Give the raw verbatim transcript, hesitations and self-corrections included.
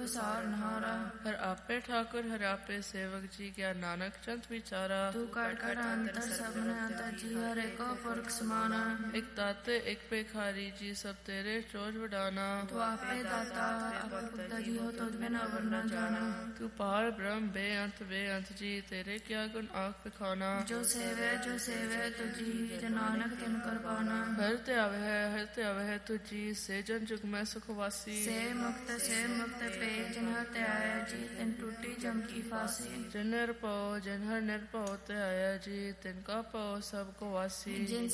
ਸਾਰ ਨਹਾਰਾ। ਹਰ ਆਪੇ ਠਾकुर हर आपे सेवक जी क्या नानक चंद विचारा। ਤੂੰ ਕਰ ਕਰ ਅੰਤਰ ਸਭਨ ਅੰਤਰ ਜੀ ਹਰੇ ਕੋ ਪੁਰਖ ਸਮਾਨਾ। एक ताते एक पेखारी जी सब तेरे चोज वडाना। ਤੂੰ ਆਪੇ ਦਾਤਾ ਆਪੇ ਪੁੱਤਾ ਜੀ ਹੋ ਤੁਧ ਬਿਨ ਅਵਰ ਨ ਜਾਣਾ। तू पार ब्रह्म बेअंत बेअंत जी तेरे क्या गुण आख पखाना। ਜੋ ਸੇਵੈ ਜੋ ਸੇਵੈ ਤੁਜੀ ਜੇ ਨਾਨਕ ਤਿਨ ਕਰਵਾਨਾ। हर ते आवे है हर ते आवे है तुझी से जन जुग में सुखवासी। ਸੇ ਮੁਕਤ ਸੇ ਮੁਕਤ ਪੇ ਜਿਨ ਤੇ ਆਇਆ ਜੀ ਤਿਨ ਟੂਟੀ ਜਮ ਕੀ ਫਾਸੀ। जिन निरपौ जिन हर निरपौ ते आया जी तिनका पौ सबको वासी। जिन